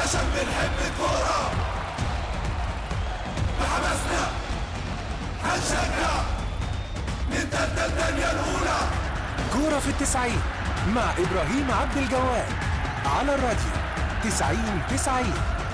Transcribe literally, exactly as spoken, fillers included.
علشان بنحب الكورة بحماسنا هنشجع نبدأ الدنيا الأولى. كورة في التسعين مع إبراهيم عبد الجواد على الراديو تسعين تسعين.